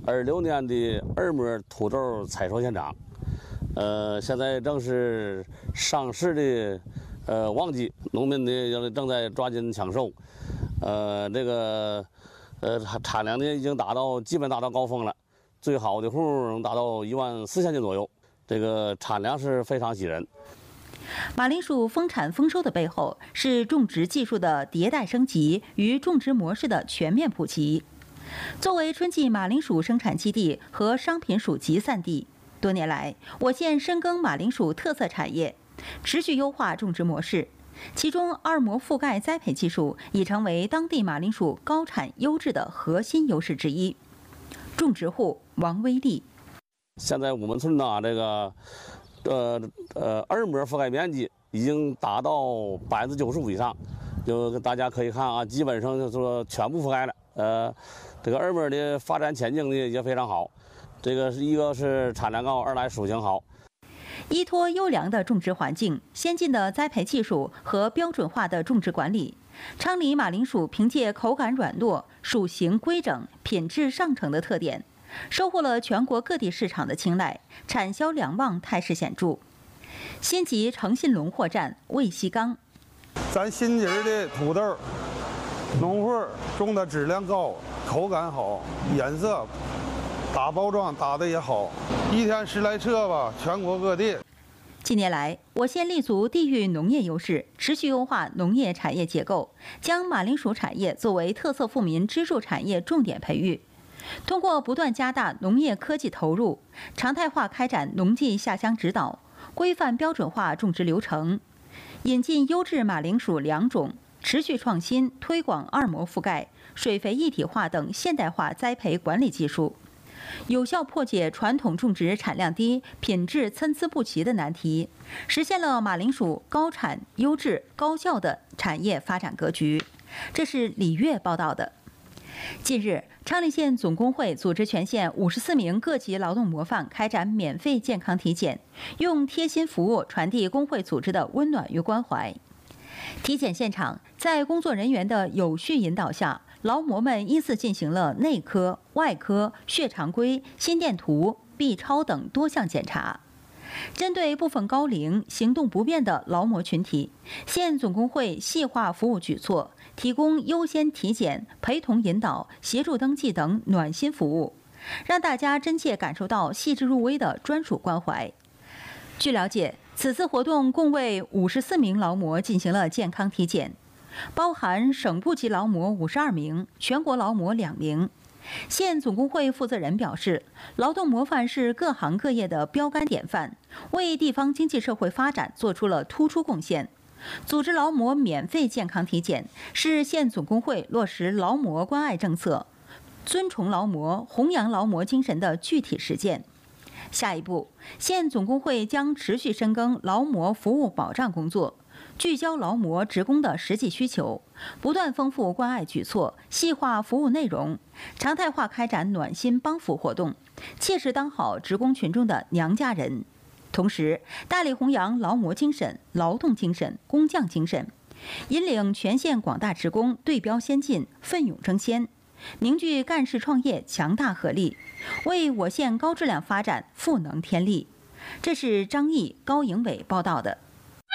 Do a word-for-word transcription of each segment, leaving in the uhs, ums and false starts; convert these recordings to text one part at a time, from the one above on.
二六年的二亩土豆采收现场，呃，现在正是上市的呃旺季，农民呢正在抓紧抢收，呃，这个呃产量呢已经达到基本达到高峰了，最好的户能达到一万四千斤左右，这个产量是非常喜人。 马铃薯丰产丰收的背后，是种植技术的迭代升级与种植模式的全面普及。作为春季马铃薯生产基地和商品薯集散地，多年来，我县深耕马铃薯特色产业，持续优化种植模式。其中，二膜覆盖栽培技术已成为当地马铃薯高产优质的核心优势之一。种植户王威利， 现在我们村呢，这个。呃呃，二膜覆盖面积已经达到百分之九十五以上，就大家可以看啊，基本上就说全部覆盖了。呃，这个二膜的发展前景呢也非常好，这个是一个是产量高，二来属性好。 依托优良的种植环境、先进的栽培技术和标准化的种植管理，昌黎马铃薯凭借口感软糯、薯形规整、品质上乘的特点，收获了全国各地市场的青睐，产销两旺态势显著。新集诚信龙货站魏西刚， 咱新集的土豆，农户种的质量高，口感好，颜色，打包装打的也好，一天十来车吧，全国各地。 近年来，我县立足地域农业优势，持续优化农业产业结构，将马铃薯产业作为特色富民支柱产业重点培育。通过不断加大农业科技投入，常态化开展农技下乡指导，规范标准化种植流程，引进优质马铃薯良种，持续创新推广二膜覆盖、水肥一体化等现代化栽培管理技术，有效破解传统种植产量低、品质参差不齐的难题，实现了马铃薯高产、优质、高效的产业发展格局。这是李月报道的。近日，昌黎县总工会组织全县五十四名各级劳动模范开展免费健康体检，用贴心服务传递工会组织的温暖与关怀。体检现场，在工作人员的有序引导下，劳模们依次进行了内科、外科、血常规、心电图、B 超等多项检查。针对部分高龄、行动不便的劳模群体，县总工会细化服务举措，提供优先体检、陪同引导、协助登记等暖心服务，让大家真切感受到细致入微的专属关怀。据了解，此次活动共为五十四名劳模进行了健康体检，包含省部级劳模五十二名，全国劳模两名。县总工会负责人表示，劳动模范是各行各业的标杆典范，为地方经济社会发展做出了突出贡献。组织劳模免费健康体检，是县总工会落实劳模关爱政策、尊崇劳模、弘扬劳模精神的具体实践。下一步，县总工会将持续深耕劳模服务保障工作，聚焦劳模职工的实际需求，不断丰富关爱举措，细化服务内容，常态化开展暖心帮扶活动，切实当好职工群众的娘家人。同时，大力弘扬劳模精神、劳动精神、工匠精神，引领全县广大职工对标先进、奋勇争先，凝聚干事创业强大合力，为我县高质量发展赋能添力。这是张毅、高迎伟报道的。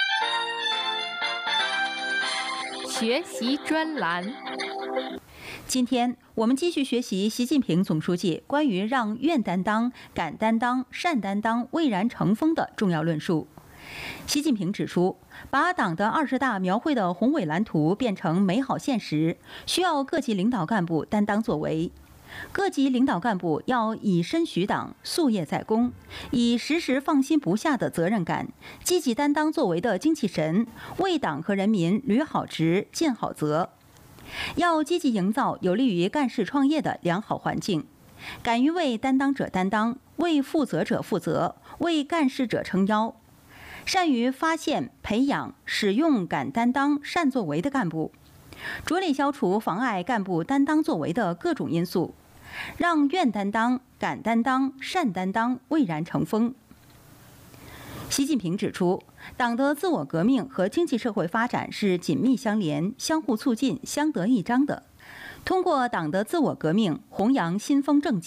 学习专栏。 今天我们继续学习习近平总书记关于让愿担当、敢担当、善担当蔚然成风的重要论述。习近平指出，把党的二十大描绘的宏伟蓝图变成美好现实，需要各级领导干部担当作为。各级领导干部要以身许党、夙业在公，以时时放心不下的责任感，积极担当作为的精气神，为党和人民履好职、尽好责。要积极营造有利于干事创业的良好环境，敢于为担当者担当，为负责者负责，为干事者撑腰。善于发现、培养、使用敢担当、善作为的干部，着力消除妨碍干部担当作为的各种因素，让愿担当、敢担当、善担当蔚然成风。习近平指出，党的自我革命和经济社会发展是紧密相连、相互促进、相得益彰的。通过党的自我革命，弘扬新风正气。